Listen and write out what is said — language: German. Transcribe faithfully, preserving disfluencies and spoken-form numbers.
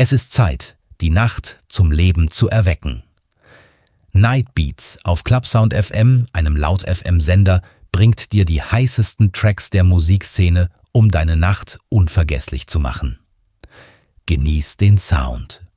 Es ist Zeit, die Nacht zum Leben zu erwecken. Nightbeats auf Clubsound F M, einem Laut-F M-Sender, bringt dir die heißesten Tracks der Musikszene, um deine Nacht unvergesslich zu machen. Genieß den Sound.